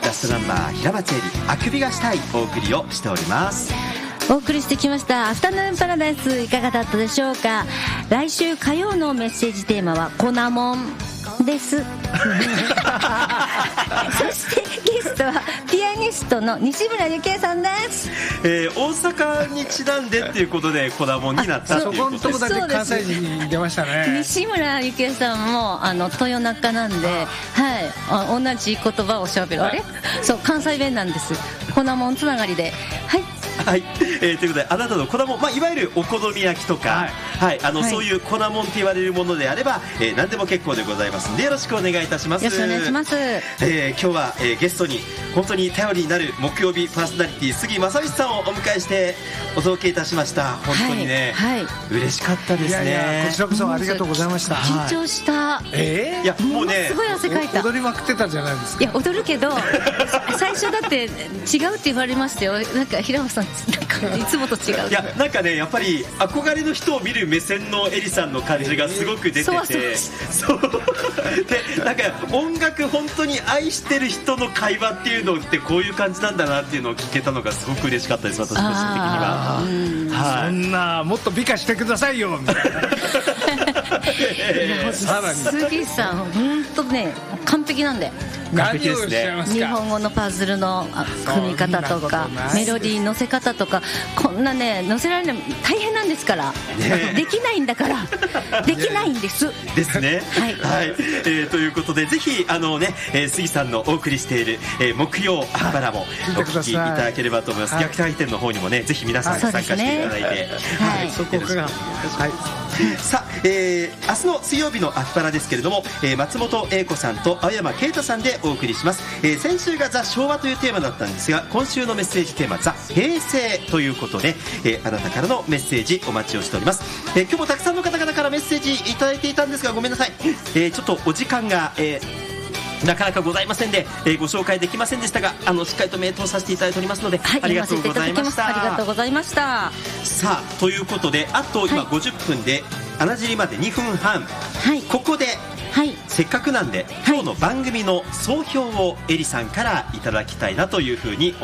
ラストナンバー平松絵里あくびがしたいお送りをしております。 お送りしてきましたアフタヌーンパラダイス、いかがだったでしょうか。来週火曜のメッセージテーマは粉もんですそしてゲストはピアニストの西村由紀恵さんです。 大阪にちなんでっていうことで粉もんになったっていうことです。 そこのとこだけ関西人に出ましたね。 西村由紀恵さんも豊中なんで、はい、同じ言葉をおしゃべる。あれそう関西弁なんです。粉もんつながりで、はいはい、ということであなたの粉もん、いわゆるお好み焼きとか、はいはい、そういう粉もんって言われるものであれば、何でも結構でございますのでよろしくお願いいたします。 よろしくお願いします。 今日は、ゲストに本当に頼りになる木曜日パーソナリティ杉正道さんをお迎えしてお届けいたしました。本当にね、はいはい、嬉しかったですね。 いやいやこちらこそありがとうございました。 緊張した、 いやもうねすごい汗かいた。 踊りまくってたじゃないですか。 いや踊るけど最初だって違うって言われましたよ。なんか平尾さんなんかいつもと違う。 いやなんかねやっぱり憧れの人を見る目線のエリさんの感じがすごく出てて、そうでなんか音楽本当に愛してる人の会話っていうのってこういう感じなんだなっていうのを聞けたのがすごく嬉しかったです。私個人的には、 そんなもっと美化してくださいよみたいなさらに杉さん本当ね完璧なんで。 完璧ですね。 日本語のパズルの組み方とかメロディー乗せ方とかこんなね乗せられるの大変なんですから、できないんだからできないんですですね。はい、はい、ということでぜひ杉さんのお送りしている、木曜アフパラもお聞きいただければと思います。逆回転の方にもねぜひ皆さん参加していただいて、 はい、 そこからはいさあ、明日の水曜日のアフパラですけれども、松本英子さんと青山啓太さんでお送りします。先週がザ・昭和というテーマだったんですが今週のメッセージテーマザ・平成ということで、あなたからのメッセージお待ちをしております。今日もたくさんの方々からメッセージいただいていたんですがごめんなさい、ちょっとお時間が、なかなかございませんで、ご紹介できませんでしたがしっかりと名答させていただいておりますので、 はい、 ありがとうございました。 ありがとうございました。 さあということであと今50分で穴尻まで2分半、はい、ここで、はい、せっかくなんで今日の番組の総評をエリさんからいただきたいなというふうに